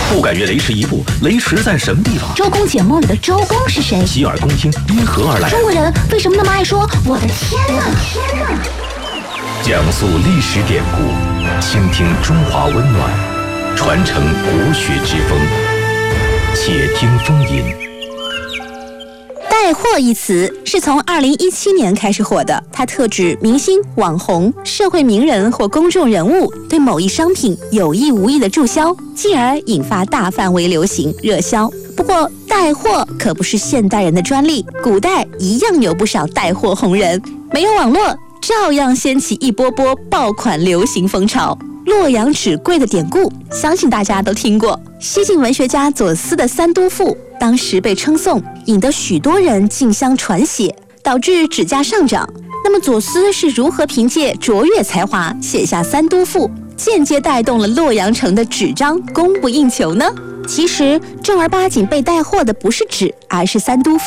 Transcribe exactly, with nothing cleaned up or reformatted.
不敢越雷池一步，雷池在什么地方？ 周公解梦里的周公是谁？ 洗耳恭听因何而来？ 中国人为什么那么爱说我的天哪？天哪！ 讲述历史典故，倾听中华温暖，传承国学之风。且听风吟。 带货一词是从二零一七年开始火的，它特指明星、网红、社会名人或公众人物对某一商品有意无意的助销，进而引发大范围流行热销。不过，带货可不是现代人的专利，古代一样有不少带货红人，没有网络，照样掀起一波波爆款流行风潮。洛阳纸贵的典故，相信大家都听过。西晋文学家左思的《三都赋》当时被称颂，引得许多人竞相传写，导致纸价上涨。那么左思是如何凭借卓越才华写下《三都赋》，间接带动了洛阳城的纸张供不应求呢？其实正儿八经被带货的不是纸，而是《三都赋》。